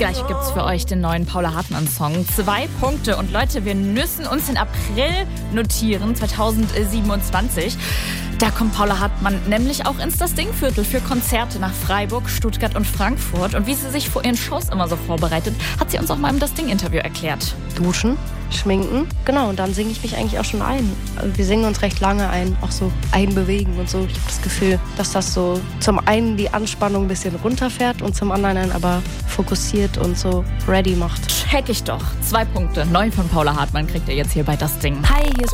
Gleich gibt's für euch den neuen Paula Hartmann-Song. 2 Punkte. Und Leute, wir müssen uns den April notieren, 2027. Da kommt Paula Hartmann nämlich auch ins Das Ding-Viertel für Konzerte nach Freiburg, Stuttgart und Frankfurt. Und wie sie sich vor ihren Shows immer so vorbereitet, hat sie uns auch mal im Das Ding-Interview erklärt. Duschen, schminken, genau, und dann singe ich mich eigentlich auch schon ein. Also wir singen uns recht lange ein, auch so einbewegen und so. Ich habe das Gefühl, dass das so zum einen die Anspannung ein bisschen runterfährt und zum anderen einen aber fokussiert und so ready macht. Check ich doch. 2 Punkte. 9 von Paula Hartmann kriegt ihr jetzt hier bei Das Ding. Hi, hier ist